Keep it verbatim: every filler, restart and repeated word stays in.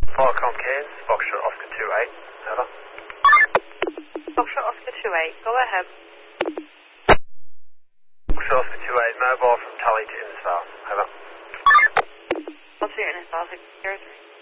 Falcon Cairns, Foxtrot Oscar two eight. Over. Foxtrot Oscar two eight, go ahead. Foxtrot Oscar two eight, mobile from Tully to Innisfail. Over. I'll see you in Innisfail, six zero three.